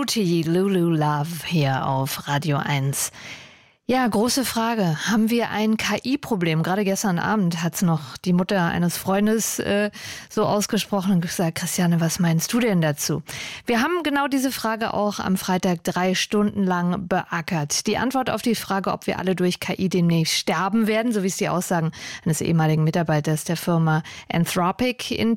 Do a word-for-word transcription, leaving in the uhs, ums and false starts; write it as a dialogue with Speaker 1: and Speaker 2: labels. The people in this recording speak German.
Speaker 1: Fruity Lulu Love hier auf Radio eins. Ja, große Frage. Haben wir ein K I-Problem? Gerade gestern Abend hat es noch die Mutter eines Freundes äh, so ausgesprochen und gesagt, Christiane, was meinst du denn dazu? Wir haben genau diese Frage auch am Freitag drei Stunden lang beackert. Die Antwort auf die Frage, ob wir alle durch K I demnächst sterben werden, so wie es die Aussagen eines ehemaligen Mitarbeiters der Firma Anthropic in